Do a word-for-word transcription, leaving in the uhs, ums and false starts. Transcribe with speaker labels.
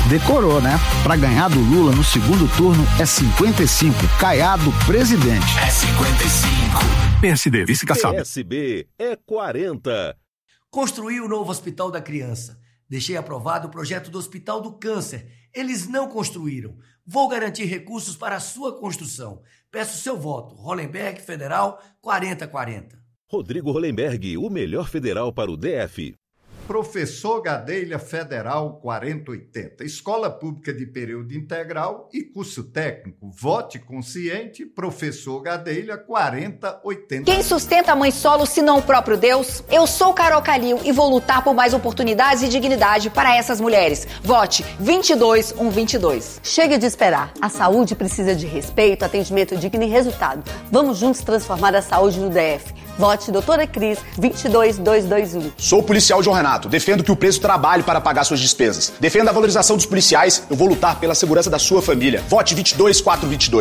Speaker 1: Decorou, né? Pra ganhar do Lula no segundo turno é cinquenta e cinco. Caiado, presidente.
Speaker 2: É cinquenta e cinco.
Speaker 3: P S D, vice-caçado.
Speaker 4: P S B é quarenta.
Speaker 5: Construí o novo Hospital da Criança. Deixei aprovado o projeto do Hospital do Câncer. Eles não construíram. Vou garantir recursos para a sua construção. Peço seu voto. Hollenberg Federal quarenta quarenta.
Speaker 4: Rodrigo Hollenberg, o melhor federal para o D F.
Speaker 6: Professor Gadelha Federal quarenta oitenta. Escola Pública de Período Integral e Curso Técnico. Vote consciente, Professor Gadelha quarenta oitenta.
Speaker 7: Quem sustenta a mãe solo se não o próprio Deus? Eu sou Carol Calil e vou lutar por mais oportunidades e dignidade para essas mulheres. Vote vinte e dois um vinte e dois.
Speaker 8: Chega de esperar. A saúde precisa de respeito, atendimento digno e resultado. Vamos juntos transformar a saúde no D F. Vote Doutora Cris vinte e dois dois dois um.
Speaker 9: Sou policial João Renato. Defendo que o preço trabalhe para pagar suas despesas. Defendo a valorização dos policiais. Eu vou lutar pela segurança da sua família. Vote vinte e dois quatro vinte e dois.